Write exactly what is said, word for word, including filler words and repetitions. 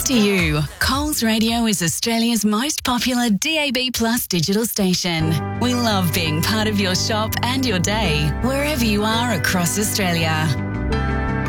to you. Coles Radio is Australia's most popular D A B Plus digital station. We love being part of your shop and your day, wherever you are across Australia.